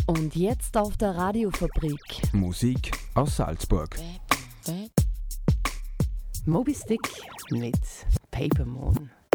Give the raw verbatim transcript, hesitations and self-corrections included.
Und jetzt auf der Radiofabrik. Musik aus Salzburg. Moby Stick mit Paper Moon.